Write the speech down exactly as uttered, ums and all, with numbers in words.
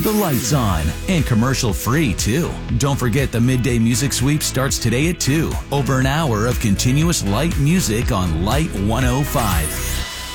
The light's on, and commercial free too. Don't forget the Midday Music Sweep starts today at two. Over an hour of continuous light music on Light one oh five.